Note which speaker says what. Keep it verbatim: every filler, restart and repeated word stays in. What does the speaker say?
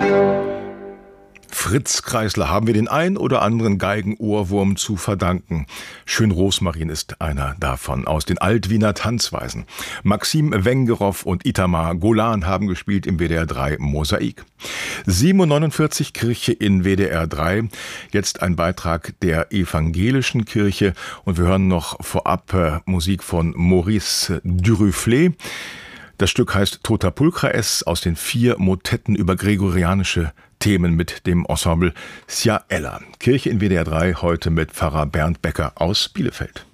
Speaker 1: Fritz Kreisler haben wir den ein oder anderen Geigenohrwurm zu verdanken. Schön Rosmarin ist einer davon, aus den Altwiener Tanzweisen. Maxim Wengerow und Itamar Golan haben gespielt im W D R drei Mosaik. sieben Uhr neunundvierzig, Kirche in W D R drei. Jetzt ein Beitrag der evangelischen Kirche und wir hören noch vorab äh, Musik von Maurice Duruflé. Das Stück heißt Tota Pulchra es aus den vier Motetten über gregorianische Themen mit dem Ensemble Sia Ella. Kirche in W D R drei heute mit Pfarrer Bernd Becker aus Bielefeld.